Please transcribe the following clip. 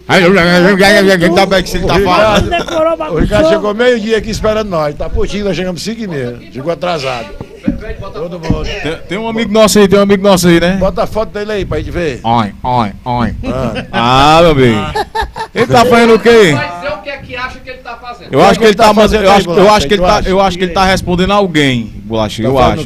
Também que ele tá falando. O Ricardo chegou meio-dia aqui esperando nós. Tá putinho, nós chegamos 5h30. Chegou atrasado. Todo mundo. Tem um amigo nosso aí, né? Bota a foto dele aí pra gente ver. Oi. Ah, meu bem. Ele tá fazendo o quê? Vai dizer o que é que acha que ele tá fazendo. Eu acho que ele tá fazendo aí, Bolacha? eu acho que ele tá respondendo alguém, Bolacha. Eu acho.